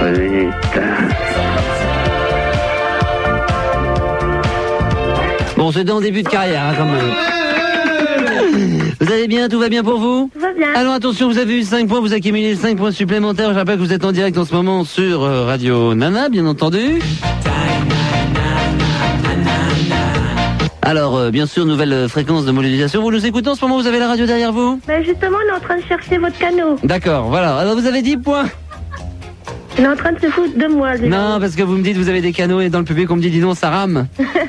minutes. Bon, c'est en début de carrière, hein, quand même. Vous allez bien? Tout va bien pour vous? Tout va bien. Alors attention, vous avez eu 5 points, vous accumulez 5 points supplémentaires. Je rappelle que vous êtes en direct en ce moment sur Radio Nana, bien entendu. Alors, bien sûr, nouvelle fréquence de modélisation. Vous nous écoutez en ce moment, vous avez la radio derrière vous? Ben justement, on est en train de chercher votre canot. D'accord, voilà. Alors vous avez 10 points. Il est en train de se foutre de moi. Non, parce que vous me dites vous avez des canaux et dans le public on me dit dis donc ça rame.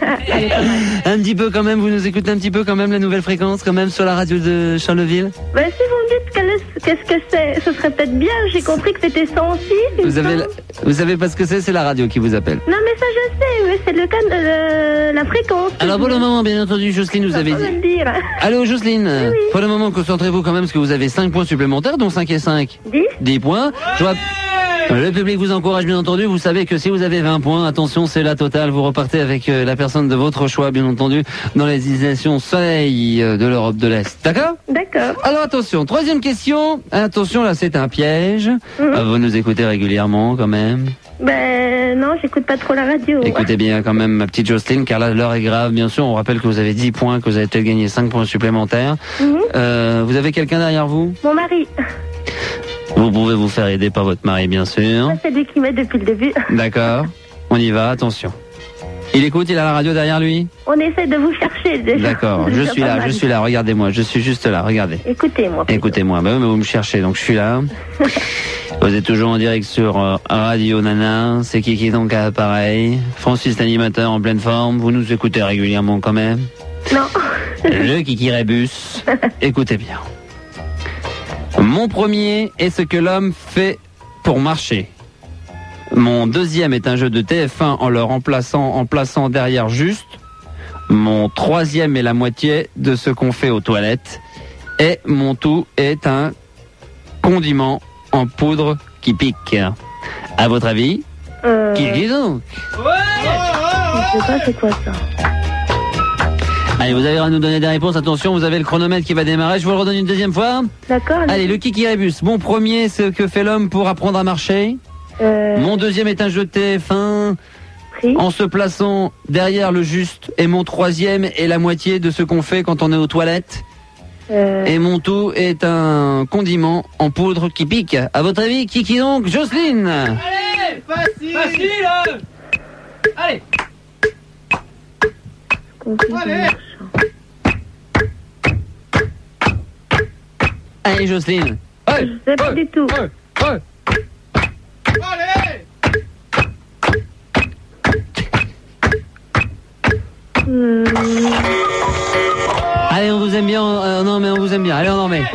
Un petit peu quand même, vous nous écoutez un petit peu quand même la nouvelle fréquence quand même sur la radio de Charleville. Ben si vous me dites qu'est-ce que c'est, ce serait peut-être bien. J'ai compris que c'était 106. Vous savez pas ce que c'est la radio qui vous appelle. Non mais ça je sais, mais c'est la fréquence. Alors pour le moment, bien entendu, Jocelyne nous avait dit. Dire. Allô Jocelyne, oui. Pour le moment concentrez-vous quand même parce que vous avez 5 points supplémentaires, dont 5 et 5. 10 points. Le public vous encourage bien entendu, vous savez que si vous avez 20 points, attention c'est la totale, vous repartez avec la personne de votre choix bien entendu dans les destinations soleil de l'Europe de l'Est. D'accord? D'accord. Alors attention, troisième question, attention là c'est un piège, vous nous écoutez régulièrement quand même? Ben non, j'écoute pas trop la radio. Écoutez bien quand même ma petite Jocelyne car là l'heure est grave, bien sûr on rappelle que vous avez 10 points, que vous avez peut-être gagné 5 points supplémentaires. Vous avez quelqu'un derrière vous? Mon mari. Vous pouvez vous faire aider par votre mari, bien sûr. C'est lui qui m'aide depuis le début. D'accord. On y va, attention. Il écoute, il a la radio derrière lui? On essaie de vous chercher déjà. D'accord, je suis là, regardez-moi, je suis juste là, regardez. Écoutez-moi. Écoutez-moi, bah, vous me cherchez, donc je suis là. Vous êtes toujours en direct sur Radio Nana, c'est qui est donc à l'appareil? Francis l'animateur en pleine forme, vous nous écoutez régulièrement quand même? Non. Le Kiki Rébus, écoutez bien. Mon premier est ce que l'homme fait pour marcher. Mon deuxième est un jeu de TF1 en le remplaçant, en plaçant derrière juste. Mon troisième est la moitié de ce qu'on fait aux toilettes. Et mon tout est un condiment en poudre qui pique. À votre avis, qui dit donc? Je sais pas c'est quoi ça. Allez, vous avez à nous donner des réponses. Attention, vous avez le chronomètre qui va démarrer. Je vous le redonne une deuxième fois. D'accord. Allez, le Kiki Rébus. Mon premier, c'est ce que fait l'homme pour apprendre à marcher. Mon deuxième est un jeu de TF1 en se plaçant derrière le juste. Et mon troisième est la moitié de ce qu'on fait quand on est aux toilettes. Et mon tout est un condiment en poudre qui pique. À votre avis, qui donc? Jocelyne. Allez, facile. Allez. Allez, Jocelyne. Je sais pas du tout. Allez. Allez, on vous aime bien. Non, mais on vous aime bien. Allez, on en met.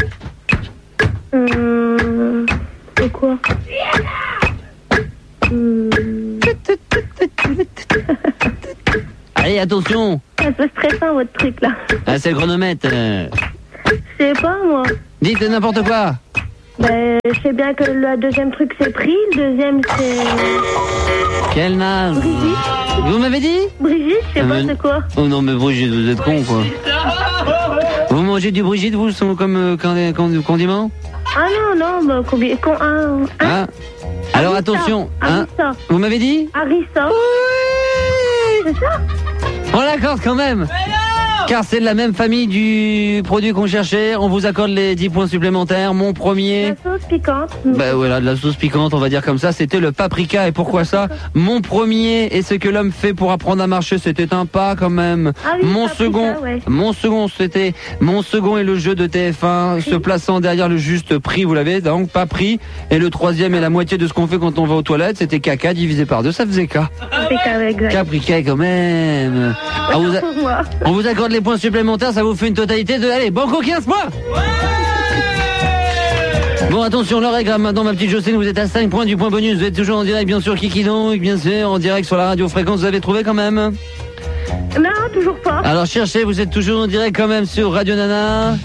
C'est quoi? Allez, attention. C'est un peu stressant votre truc là. Ah, c'est le chronomètre. Je sais pas moi. Dites n'importe quoi. Ben, je sais bien que le deuxième truc c'est pris, le deuxième c'est... Quel naze. Brigitte. Vous m'avez dit? Brigitte, je sais pas c'est quoi. Oh non, mais Brigitte, vous êtes con quoi. Vous mangez du Brigitte, vous, comme condiment? Ah non, bah combien... Ah. Alors attention, hein. Vous m'avez dit? Harissa. Oui. C'est ça? On l'accorde quand même. Car c'est de la même famille du produit qu'on cherchait. On vous accorde les 10 points supplémentaires. Mon premier... La sauce piquante. Bah voilà, de la sauce piquante, on va dire comme ça. C'était le paprika. Et pourquoi ça? Mon premier est ce que l'homme fait pour apprendre à marcher. C'était un pas quand même. Ah oui, mon paprika, second, ouais. mon second est le jeu de TF1, se plaçant derrière le juste prix. Vous l'avez donc pas pris. Et le troisième est la moitié de ce qu'on fait quand on va aux toilettes. C'était caca divisé par 2, ça faisait K. Caprica quand même. On vous accorde les points supplémentaires, ça vous fait une totalité de... Allez, banco 15 points. Bon, attention, l'heure est grave. Maintenant, ma petite Jocelyne, vous êtes à 5 points du point bonus. Vous êtes toujours en direct, bien sûr, Kiki donc, bien sûr, en direct sur la radio fréquence. Vous avez trouvé quand même? Non, toujours pas. Alors, cherchez, vous êtes toujours en direct quand même sur Radio Nana.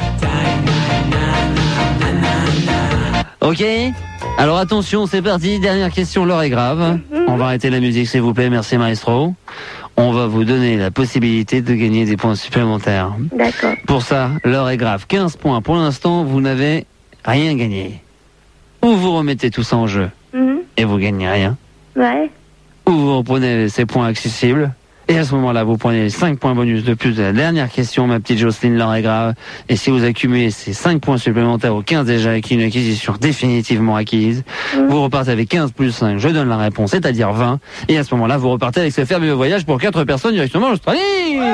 Ok. Alors, attention, c'est parti. Dernière question, l'heure est grave. On va arrêter la musique, s'il vous plaît. Merci, maestro. On va vous donner la possibilité de gagner des points supplémentaires. D'accord. Pour ça, l'heure est grave. 15 points. Pour l'instant, vous n'avez rien gagné. Ou vous remettez tout ça en jeu? et vous gagnez rien. Ouais. Ou vous reprenez ces points accessibles. Et à ce moment-là, vous prenez les 5 points bonus de plus de la dernière question, ma petite Jocelyne, l'heure est grave. Et si vous accumulez ces 5 points supplémentaires aux 15 déjà acquis, une acquisition définitivement acquise, vous repartez avec 15 plus 5, je donne la réponse, c'est-à-dire 20. Et à ce moment-là, vous repartez avec ce fabuleux voyage pour 4 personnes directement en Australie.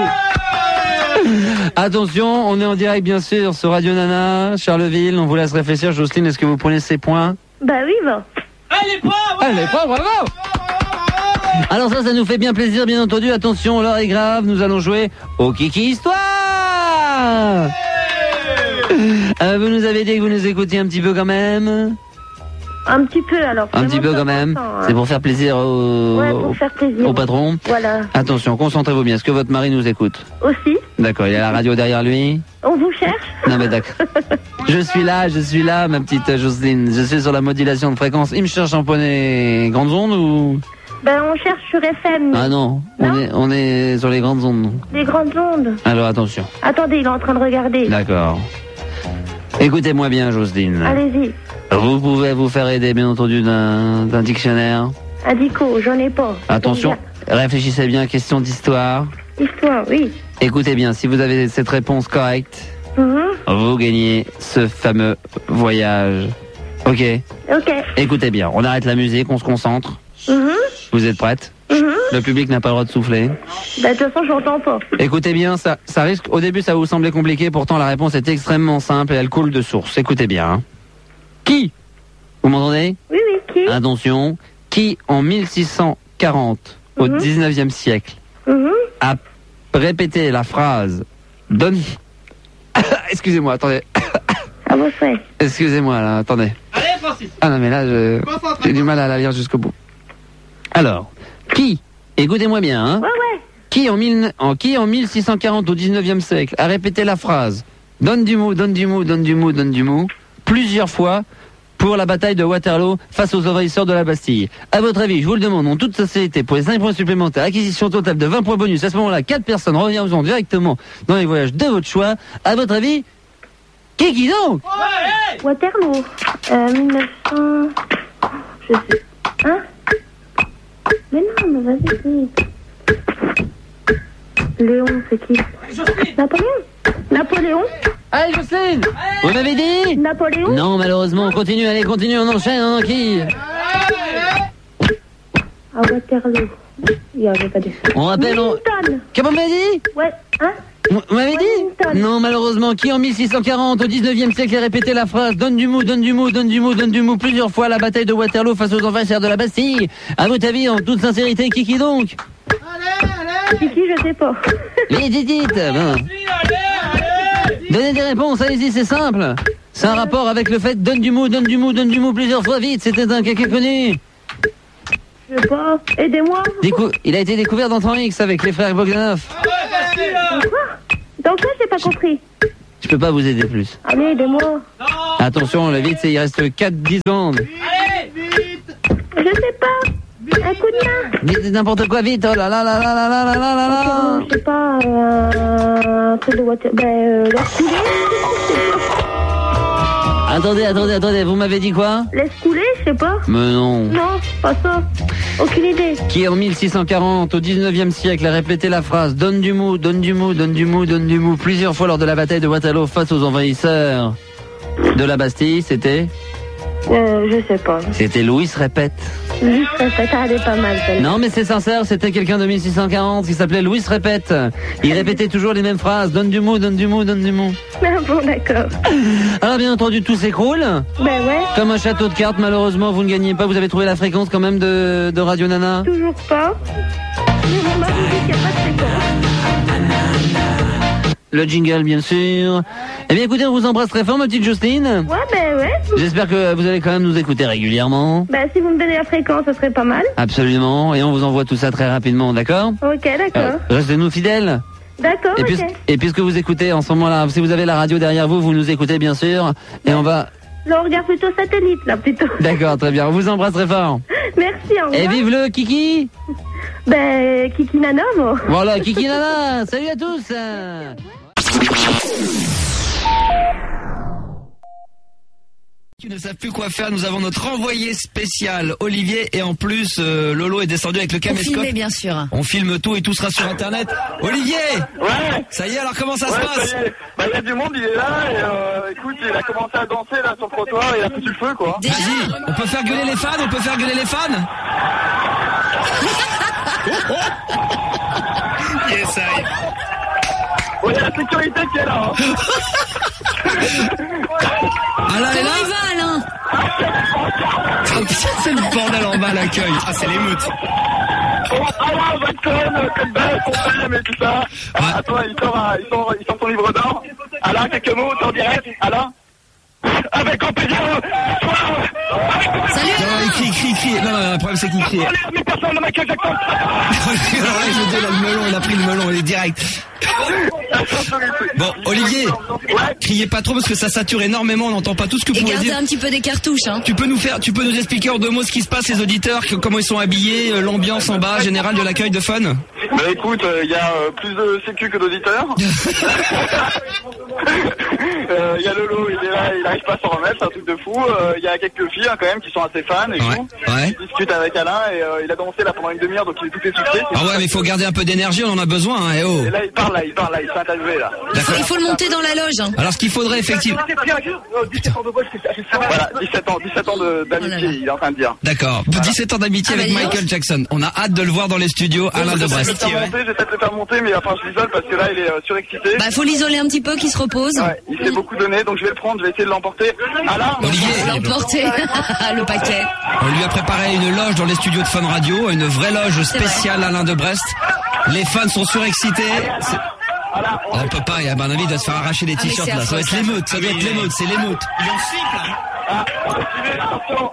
Attention, on est en direct bien sûr sur Radio Nana, Charleville, on vous laisse réfléchir. Jocelyne, est-ce que vous prenez ces points? Bah oui, bon. Allez, bravo! Allez, bravo! Alors ça nous fait bien plaisir, bien entendu. Attention, l'heure est grave, nous allons jouer au Kiki Histoire. Vous nous avez dit que vous nous écoutiez un petit peu quand même. Un petit peu alors. Un petit peu quand même. C'est pour faire plaisir pour faire plaisir au patron. Voilà. Attention, concentrez-vous bien. Est-ce que votre mari nous écoute? Aussi. D'accord, il y a la radio derrière lui. On vous cherche. Non mais d'accord. Je suis là, ma petite Jocelyne. Je suis sur la modulation de fréquence. Il me cherche en poney grandes ondes ou... Ben on cherche sur FM. Ah non, on est sur les grandes ondes. Les grandes ondes. Alors attention. Attendez, il est en train de regarder. D'accord. Écoutez-moi bien, Jocelyne. Allez-y. Vous pouvez vous faire aider, bien entendu, d'un dictionnaire. Un dico, j'en ai pas. Attention, réfléchissez bien, question d'histoire. Histoire, oui. Écoutez bien, si vous avez cette réponse correcte, vous gagnez ce fameux voyage. Ok. Ok. Écoutez bien, on arrête la musique, on se concentre. Vous êtes prête? Le public n'a pas le droit de souffler. Bah, de toute façon, j'entends pas. Écoutez bien, ça risque, au début ça va vous sembler compliqué, pourtant la réponse est extrêmement simple et elle coule de source. Écoutez bien. Hein. Qui? Vous m'entendez? Oui, qui? Attention. Qui, en 1640, au 19e siècle, a répété la phrase « Donne... » Excusez-moi, attendez. À vos souhaits. Excusez-moi, là, attendez. Allez, Francis. Ah non, mais là, j'ai du mal à la lire jusqu'au bout. Alors, qui, écoutez-moi bien, hein, Ouais. qui en 1640 au 19e siècle a répété la phrase « Donne du mou, donne du mou, donne du mou, donne du mou » plusieurs fois pour la bataille de Waterloo face aux envahisseurs de la Bastille. À votre avis, je vous le demande, en toute sincérité, pour les 5 points supplémentaires, acquisition totale de 20 points bonus, à ce moment-là, 4 personnes reviendront directement dans les voyages de votre choix. À votre avis, qui donc? Ouais. Waterloo. 1900... Je sais... Hein? Mais non, mais vas-y, Léon, c'est qui? Napoléon? Allez, Jocelyne! Vous m'avez dit? Napoléon? Non, malheureusement, on continue, allez, continue, on enchaîne, hein, qui? À Waterloo. Il n'y avait pas de... On rappelle... Wellington. Comment vous m'avez dit? Ouais, hein? Vous m'avez dit? Wellington. Non, malheureusement, qui en 1640 au 19e siècle a répété la phrase « Donne du mou, donne du mou, donne du mou, donne du mou » plusieurs fois à la bataille de Waterloo face aux envahisseurs de la Bastille? À votre avis, en toute sincérité, qui donc? Qui, je sais pas. Dites. Ben. Donnez des réponses, allez-y, c'est simple. C'est un rapport avec le fait « Donne du mou, donne du mou, donne du mou » plusieurs fois, vite, c'était un quelqu'un connu. Je sais pas. Aidez-moi. Il a été découvert dans Temps X avec les frères Bogdanov. Quoi? Donc ça, j'ai pas compris. Je peux pas vous aider plus. Allez, aidez-moi. Attention, le vite, il reste 4-10 secondes. Allez, vite. Je sais pas. Un coup de main. Dites n'importe quoi vite, oh là là là là là là là là là là. Je sais pas, un truc de water... laisse couler. Attendez, vous m'avez dit quoi? Laisse couler, je sais pas. Mais non. Non, pas ça. Aucune idée. Qui en 1640 au 19e siècle a répété la phrase « Donne du mou, donne du mou, donne du mou, donne du mou » plusieurs fois lors de la bataille de Waterloo face aux envahisseurs de la Bastille, c'était? Je sais pas. C'était Louis Répète. Louis Répète, elle est pas mal, celle-là. Non, mais c'est sincère, c'était quelqu'un de 1640 qui s'appelait Louis Répète. Il répétait toujours les mêmes phrases, donne du mou, donne du mou, donne du mou. Ah bon, d'accord. Alors, bien entendu, tout s'écroule. Ben ouais. Comme un château de cartes, malheureusement, vous ne gagnez pas. Vous avez trouvé la fréquence quand même de Radio Nana? Toujours pas. Mais mon mari dit qu'il n'y a pas de fréquence. Le jingle, bien sûr. Eh bien, écoutez, on vous embrasse très fort, ma petite Jocelyne. Ouais, ben ouais. J'espère que vous allez quand même nous écouter régulièrement. Ben, si vous me donnez la fréquence, ça serait pas mal. Absolument. Et on vous envoie tout ça très rapidement, d'accord? Ok, d'accord. Restez-nous fidèles. D'accord, ok. Et puisque vous écoutez en ce moment-là, si vous avez la radio derrière vous, vous nous écoutez, bien sûr. Et on va... Là, on regarde plutôt satellite, là, plutôt. D'accord, très bien. On vous embrasse très fort. Merci, au revoir. Et vive le Kiki! Ben, Kiki Nana, moi. Voilà, Kiki Nana. Salut à tous. qui ne savent plus quoi faire, nous avons notre envoyé spécial, Olivier, et en plus, Lolo est descendu avec le caméscope. On filme, bien sûr. On filme tout et tout sera sur Internet. Olivier! Ouais! Ça y est, alors comment ça se passe? Ça y est. Bah, il y a du monde, il est là, et écoute, il a commencé à danser là sur le trottoir, et il a foutu le feu, quoi. Vas-y, on peut faire gueuler les fans, Yes, I. Ouais, il y a la sécurité qui est là, hein. Alain est là? Comment il va, Alain? Oh, putain, c'est le bordel en bas à l'accueil. Ah, c'est l'émeute. Alain, Jackson, code belle, son thème et tout ça. Ah, attends, il sort son livre d'or. Alain, quelques mots, t'es en direct. Alain? Avec grand plaisir. Salut, Non, Alain. il crie. Non, le problème c'est qu'il crie. Mais personne ne Michael Jackson. Alors là, je dis, là, le melon, il a pris le melon, il est direct. Bon, Olivier, criez pas trop parce que ça sature énormément, on n'entend pas tout ce que vous Et pouvez gardez dire. un petit peu des cartouches, hein. Tu peux nous expliquer en 2 mots ce qui se passe, les auditeurs, comment ils sont habillés, l'ambiance en bas, générale de l'accueil de Fun? Bah écoute, il y a plus de sécu que d'auditeurs. Il y a Lolo, il est là, il arrive pas à s'en remettre, c'est un truc de fou. Il y a quelques filles quand même qui sont assez fans et tout. Ouais. Il discute avec Alain et il a dansé là pendant une demi-heure, donc il est tout essoufflé. Ah ouais, mais il faut garder un peu d'énergie, on en a besoin, hein, eh oh. Et là il parle, il s'est interviewé là. Il faut le monter dans la loge, hein. Alors ce qu'il faudrait effectivement... Voilà, 17 ans d'amitié, il est en train de dire. D'accord, 17 ans d'amitié avec bah, Michael Jackson. On a hâte de le voir dans les studios, Alain de Brest. Je vais peut-être le faire monter, mais enfin je l'isole parce que là il est surexcité. Bah, faut l'isoler un petit peu, qu'il se repose. Ouais, il s'est beaucoup donné, donc je vais le prendre, je vais essayer de l'emporter. Alain, Olivier, L'emporter. Le paquet. on lui a préparé une loge dans les studios de Fun Radio, une vraie loge spéciale Alain de Brest. Les fans sont surexcités. On peut pas, il y a un avis de se faire arracher les Ah, mais t-shirts c'est là. Ça va affreux, être l'émeute, ça doit être l'émeute, c'est l'émeute. Il en cycle. attention.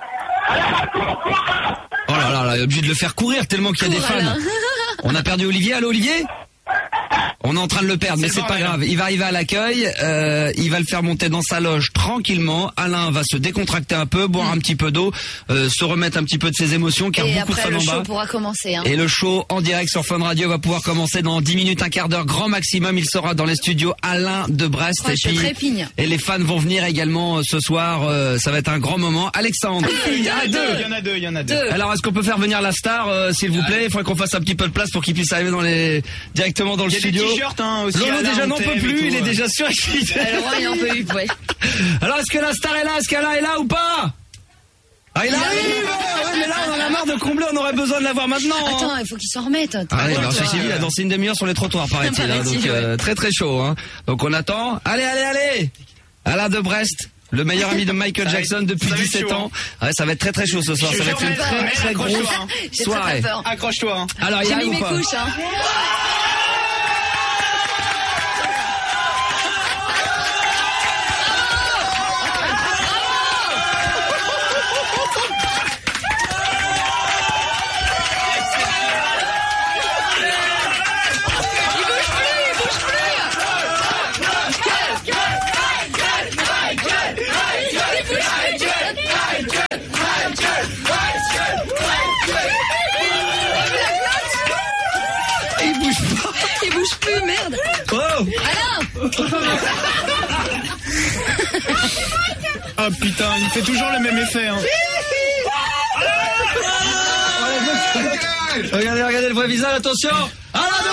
Oh là là, là, obligé de le faire courir tellement qu'il y a des Cours, fans. Alain. On a perdu Olivier. Allô Olivier? On est en train de le perdre, mais c'est pas grave. Il va arriver à l'accueil, il va le faire monter dans sa loge tranquillement. Alain va se décontracter un peu, boire un petit peu d'eau, se remettre un petit peu de ses émotions, car Et beaucoup de après, fans le en show bas. pourra commencer, hein. Et le show en direct sur Fun Radio va pouvoir commencer dans 10 minutes, un quart d'heure, grand maximum. Il sera dans les studios Alain de Brest. Oh, je trépigne. Et les fans vont venir également ce soir. Ça va être un grand moment. Alexandre. Il y en a deux. Alors, est-ce qu'on peut faire venir la star, s'il vous plaît? Il faudrait qu'on fasse un petit peu de place pour qu'il puisse arriver directement dans le Il y a des studio. t-shirts, hein, aussi. Lolo Alain, déjà on n'en peut t'aime et plus, tout, il est ouais. déjà surexcité. Le roi, il en peut plus, ouais. Alors, est-ce que la star est là? Est-ce qu'Alain est là ou pas? Ah, il arrive! Ouais, mais là, on en a marre de combler, on aurait besoin de l'avoir maintenant. Attends, il faut qu'il s'en remette. Allez, Toi, ceci dit, il a dansé une demi-heure sur les trottoirs, paraît-il. Hein, donc, ouais. très très chaud. Hein. Donc, on attend. Allez! Alain de Brest. Le meilleur ami de Michael Jackson depuis ça va être 17 chaud, ans. Ouais, ça va être très très chaud ce soir. Ça va être une très très grosse J'ai soirée. très peur. Accroche-toi, hein. Alors, il J'ai arrive mis ou mes pas? couches, hein. Il bouge plus, merde. Oh! Alain! Oh putain, il fait toujours le même effet, hein. Regardez le vrai visage, attention! Alain de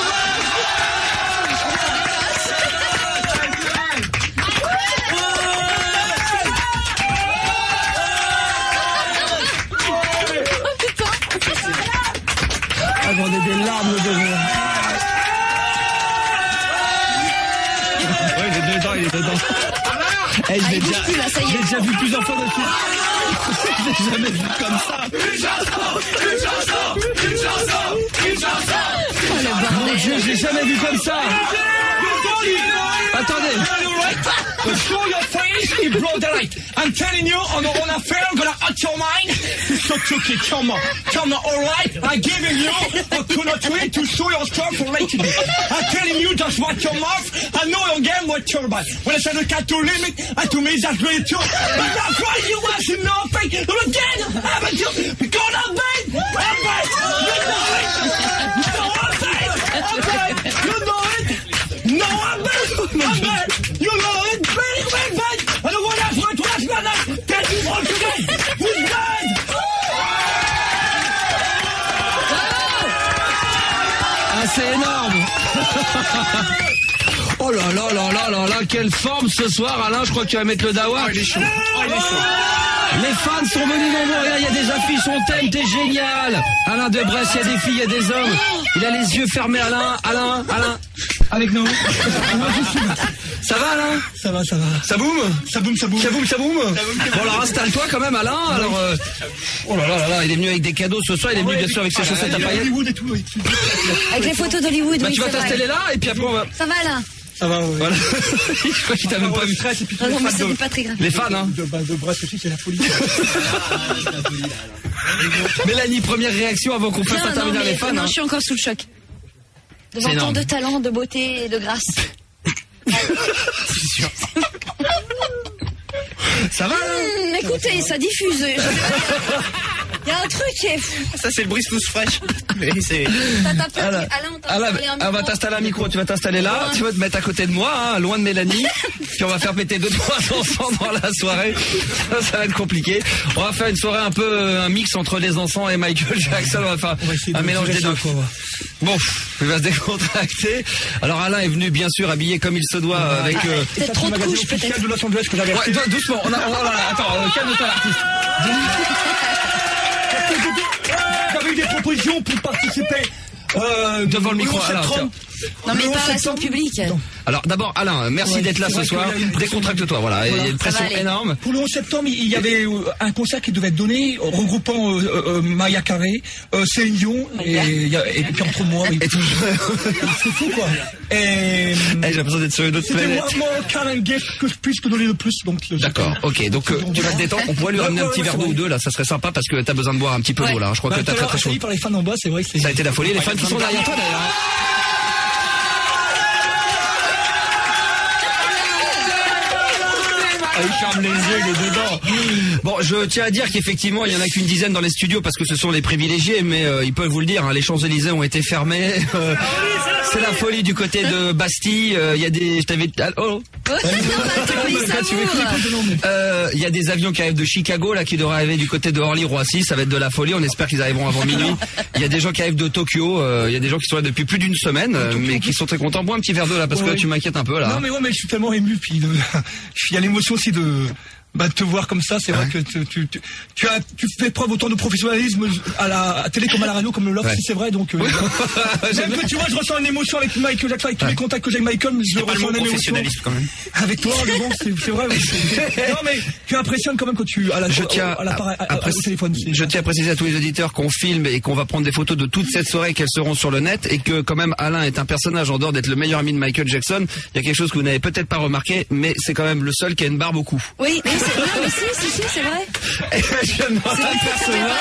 Ah, j'en ai des larmes de rire. Ouais, il est dedans. Eh, je l'ai il bouge déjà, plus, là, ça y est. je l'ai déjà vu plusieurs fois dessus. Je l'ai jamais vu comme ça. Oh, le Mon bordel. Dieu, je l'ai jamais vu comme ça. Attendez. Show your face, he brought the light. I'm telling you, on a fair, gonna out your mind. So tricky, come on, alright. I'm giving you a couldn't wait to show your stuff for later. I'm telling you, just watch your mouth. I know your game with your bad. When I said I can't to limit, and to me that's great too. But that's why you want to know, fake. Again, haven't you? Because I'm bad. You know it. No, I'm bad. You know it. Very bad. I don't want to watch that. Tell you what c'est énorme. Oh là là là là là là, quelle forme ce soir, Alain. Je crois que tu vas mettre le dawa. Il est chaud. Oh, il est chaud. Les fans sont venus nombreux. Regarde, il y a des affiches, on t'aime, t'es génial. Alain de Brest, il y a des filles, il y a des hommes. Il a les yeux fermés, Alain. Avec nous. Ça va, Alain? Ça va. Ça boum? Ça boum. Bon, alors installe-toi quand même, Alain. Alors, oh là là là là, il est venu avec des cadeaux ce soir. Il est venu bien sûr avec ses chaussettes à paillettes. Hollywood et tout. Oui. Avec les photos d'Hollywood, Bah, oui, tu vas c'est vrai. t'installer là et puis après on va. Ça va là? Ça va, oui. Voilà. Je crois qu'il t'a même pas vu. Et puis tous Ah les non, mais fans c'était pas très grave. Les fans, hein. de Brest aussi, c'est la folie. Mélanie, première réaction avant qu'on fasse intervenir les fans. non, Hein. je suis encore sous le choc. C'est Devant tant énorme. de talent, de beauté et de grâce. Ça va, Alain? Écoutez, ça diffuse. Il y a un truc qui est fou. Ça, c'est le brise-pouce fraîche. Mais c'est... T'as tapé Alain, Alain, on t'a parlé un on va micro. t'installer un micro, tu vas t'installer là, tu vas te mettre à côté de moi, hein, loin de Mélanie, puis on va faire péter 2-3 enfants dans la soirée. Ça va être compliqué. On va faire une soirée un peu un mix entre les enfants et Michael Jackson. On va faire un mélange des deux. Bon, il va se décontracter. Alors Alain est venu bien sûr habillé comme il se doit avec. Peut-être trop de couches, peut-être. de Los Angeles que j'avais Ouais, doucement. Attends, calme-toi l'artiste. J'avais eu des propositions pour participer Devant le micro, au alors, septembre. Non, mais Le il 11 parle à son septembre. public. Alors d'abord Alain, merci Ouais, d'être là c'est ce vrai soir. qu'il y a une pression. Décontracte-toi, voilà. Il y a une Ça va pression aller. énorme. Pour le 11 septembre, il y avait un concert qui devait être donné, regroupant Maya Carré, Céline Dion, et puis entre moi. Oui. C'est fou, quoi. Et J'ai l'impression d'être sur une autre c'était planète. moi Karen Gift que je puisse donner le plus. Donc, D'accord, ok, donc tu vas te détendre, on pourrait lui ramener un petit verre d'eau ou deux là, ça serait sympa parce que t'as besoin de boire un petit peu d'eau là, je crois que t'as très très chaud. par les fans en bas, c'est vrai que c'est... Ça a été la folie, les fans qui sont derrière toi d'ailleurs. Il ferme les yeux, il est dedans. Bon, je tiens à dire qu'effectivement, il y en a qu'une dizaine dans les studios parce que ce sont les privilégiés, mais ils peuvent vous le dire, hein, les Champs-Élysées ont été fermés. C'est la folie du côté de Bastille. Il y a des, je t'avais, oh. Il y a des avions qui arrivent de Chicago là qui devraient arriver du côté de Orly-Roissy, ça va être de la folie, on espère qu'ils arriveront avant minuit. Il y a des gens qui arrivent de Tokyo, il y a des gens qui sont là depuis plus d'une semaine mais qui sont très contents. Bois un petit verre d'eau là parce que là, tu m'inquiètes un peu là. Non mais ouais, mais je suis tellement ému, puis il y a l'émotion aussi de te voir comme ça. C'est vrai que tu fais preuve autant de professionnalisme à la télé comme à la radio, comme le Love, si c'est vrai. Donc même que tu vois, je ressens une émotion avec Michael Jackson, avec tous les contacts que j'ai avec Michael, mais je ressens une émotion quand même. avec toi. Mais bon, c'est vrai. Non mais tu impressionnes quand même quand tu au téléphone. Je tiens à préciser à tous les auditeurs qu'on filme et qu'on va prendre des photos de toute cette soirée, qu'elles seront sur le net, et que quand même Alain est un personnage en dehors d'être le meilleur ami de Michael Jackson. Il y a quelque chose que vous n'avez peut-être pas remarqué, mais c'est quand même le seul qui a une barbe au cou. Oui, mais si, c'est vrai. Je demande un personnage.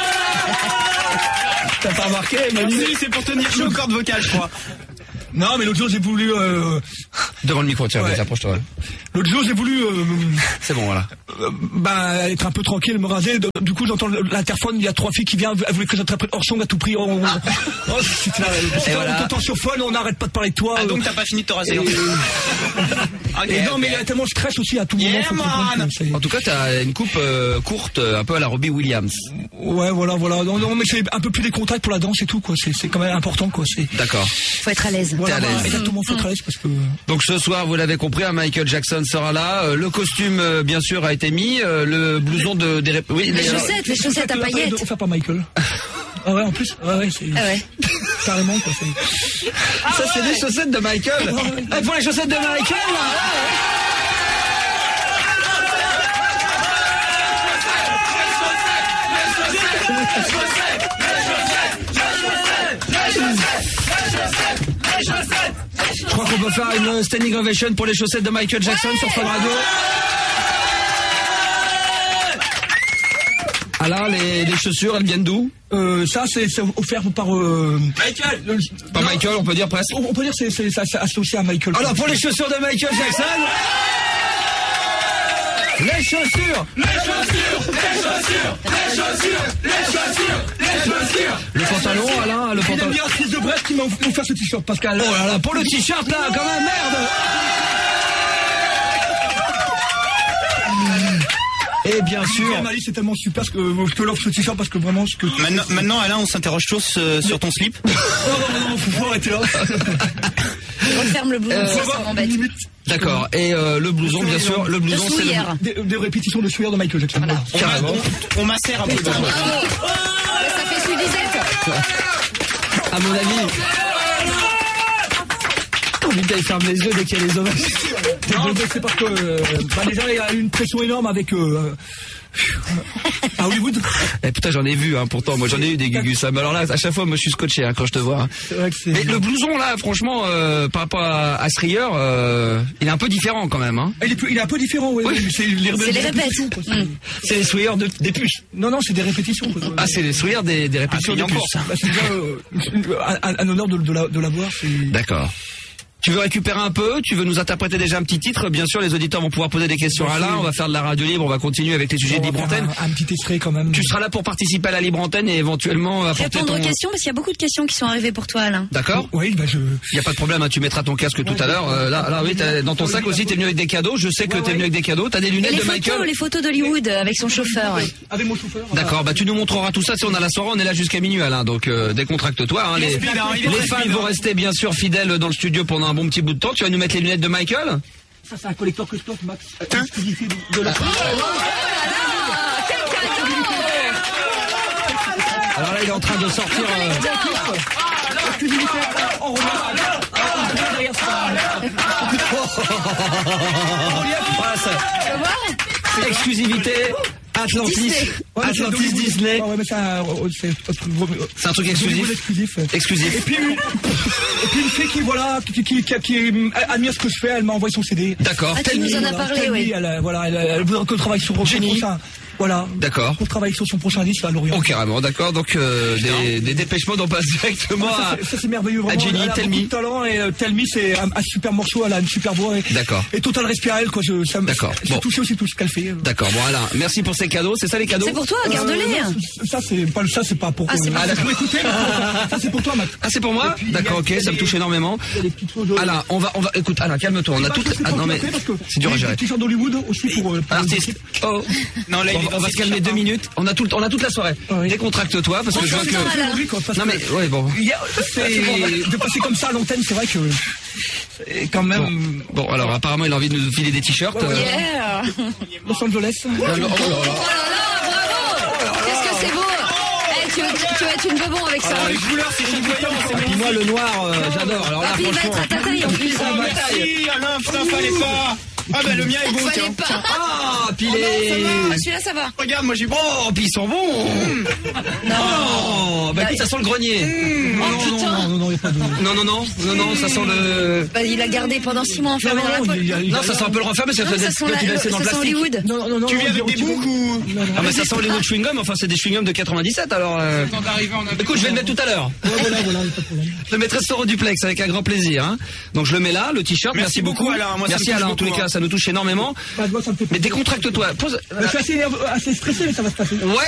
T'as pas remarqué, Manu? C'est pour tenir chaud aux cordes vocales, je crois. Non mais l'autre jour j'ai voulu Devant le micro, tiens, Ouais. approche-toi. l'autre jour j'ai voulu C'est bon, voilà. être un peu tranquille, me raser. Du coup, j'entends l'interphone, il y a 3 filles qui viennent, elles voulaient que j'interprète Orson à tout prix. Et voilà. On t'entend sur phone, on n'arrête pas de parler de toi. Ah, donc t'as pas fini de te raser. Et non, mais il y a tellement de stress aussi à tout moment. Yeah, faut comprendre man. que c'est- En tout cas, t'as une coupe courte, un peu à la Robbie Williams. Ouais, voilà. Non, mais c'est un peu plus des contacts pour la danse et tout, quoi. C'est quand même important, quoi. D'accord. Faut être à l'aise. Voilà, à l'aise. exactement, faut être à l'aise parce que. Donc ce soir, vous l'avez compris, hein, Michael Jackson sera là. Le costume, bien sûr, a été mis. Le blouson oui, Les chaussettes à paillettes. Offert par Michael. Ah ouais, en plus. Ouais, c'est. Ah ouais. Carrément, quoi. Ça, c'est des chaussettes de Michael. Pour les chaussettes de Michael, je crois qu'on peut faire une standing ovation pour les chaussettes de Michael Jackson sur Fun Radio. Alors, les chaussures, elles viennent d'où? Ça, c'est offert par. Michael. Par Michael, on peut dire presque. On peut dire que c'est associé à Michael. Alors, pour les chaussures de Michael Jackson. Les chaussures. Le pantalon, Alain, le Il aime pantalon. bien Fils de Brest qui m'a offert ce t-shirt, Pascal. Oh là là, pour le t-shirt là, quand même, merde. Et bien sûr. Malice, c'est tellement super ce que l'offre ce t-shirt parce que vraiment ce que. Maintenant, Alain, on s'interroge tous sur ton slip. Non, faut arrêter là. Referme le blouson, ça m'embête. D'accord. Et le blouson, bien sûr. Le blouson, c'est des répétitions de Sawyer de Michael Jackson. Voilà. Carrément. On macère un peu. Ça fait Sudisette. À mon avis. Putain, il ferme les yeux dès qu'il y a les hommes. Non, c'est parce que déjà il y a une pression énorme avec à Hollywood. Eh putain, j'en ai vu, hein, pourtant. Moi, j'en ai eu des gugus. Mais alors là, à chaque fois, moi, je suis scotché hein, quand je te vois. Hein. C'est vrai que c'est... Mais le blouson, là, franchement, par rapport à ce rieur, il est un peu différent quand même. Hein. Il est un peu différent, ouais. Oui. C'est les répètes. C'est les souilleurs des puces. Non, c'est des répétitions. Quoi. Ah, c'est les souilleurs des répétitions des puces. Bah, c'est déjà un honneur de la voir. D'accord. Tu veux récupérer un peu? Tu veux nous interpréter déjà un petit titre? Bien sûr, les auditeurs vont pouvoir poser des questions à Alain. On va faire de la radio libre. On va continuer avec les sujets de Libre Antenne. Un petit extrait quand même. Tu seras là pour participer à la Libre Antenne et éventuellement apporter répondre aux questions parce qu'il y a beaucoup de questions qui sont arrivées pour toi, Alain. D'accord. Oui, bah Il y a pas de problème. Hein, tu mettras ton casque tout à l'heure. Là, oui. Dans ton sac aussi, t'es venu avec des cadeaux. Je sais que t'es venu avec des cadeaux. T'as des lunettes de Michael. Les photos d'Hollywood avec son chauffeur. Ouais. Avec mon chauffeur. D'accord. Bah tu nous montreras tout ça. Si on a la soirée, on est là jusqu'à minuit, Alain. Donc décontracte-toi. Hein, les fans vont rester bien sûr fidèles dans le studio pendant un bon petit bout de temps. Tu vas nous mettre les lunettes de Michael? Ça, c'est un collector que je porte, Max. De la... Alors là, il est en train de sortir. Exclusivité. Atlantis Disney. Ouais, mais c'est un truc exclusif. Exclusif. Et puis une fille qui admire ce que je fais, elle m'a envoyé son CD. D'accord. Ah, tu nous en as parlé, oui. Elle voudrait que je travaille sur son prochain. Voilà. D'accord. On travaille sur son prochain disque à Lorient. Oh, carrément, d'accord. Donc, des dépêchements, on passe directement ça, c'est merveilleux, vraiment. à Jenny, elle a beaucoup de talent et Tell Me, c'est un super morceau, elle a une super voix. D'accord. Et Total respire à elle, quoi. D'accord. Bon. Touché aussi tout ce qu'elle fait. D'accord. Bon, Alain, merci pour ces cadeaux. C'est ça les cadeaux? C'est pour toi, garde-les. Ça, c'est pas pour. Ah, c'est pas pour écouter. Ça, c'est pour toi, Max. Ah, c'est pour moi? D'accord, ok, ça me touche énormément. Alain, on va, écoute, Alain, calme-toi. On a toutes. Ah, non, mais c'est dur à gérer. T-shirt d'Hollywood aussi pour. Artiste. Oh. Non, là, on va se calmer 2 minutes. On a toute la soirée. Oui. Décontracte-toi parce que je vois que. Non mais ouais bon. De passer comme ça à l'antenne, c'est vrai que. Quand même. Bon alors apparemment il a envie de nous filer des t-shirts. Yeah. Los Angeles. Oh là là, bravo. Qu'est-ce que c'est beau. Tu vas être une bebon avec ça. Les couleurs, c'est chatoyant. Et puis moi le noir, j'adore. Alors là Il va franchement. être à ta taille en plus. Merci Alain, putain, fallait pas. Ah bah le mien est beau, Fallait tiens. pas. Ah puis les. Ah, celui-là ça va. Regarde, moi j'ai bon. Oh puis ils sont bons. Oh bah écoute ça sent le grenier. Oh putain. Non, il y a pas de. Non, ça sent le. Bah, il a gardé pendant 6 mois enfermé dans la poêle. Non, ça sent un peu le renfermé, c'est Ça sent Hollywood. Non. Tu viens avec des boucs ou? Ah mais ça sent Hollywood chewing gum, enfin c'est des chewing gum de 97 alors. Écoute, je vais le mettre tout à l'heure. Voilà, pas de problème. Je le mettrai sur duplex avec un grand plaisir. Hein. Donc je le mets là, le t-shirt. Merci beaucoup. Alain. Moi, merci Alain. En tous les cas, ça nous touche énormément. Mais décontracte-toi. Pose. Je suis assez stressé, mais ça va se passer. Ouais.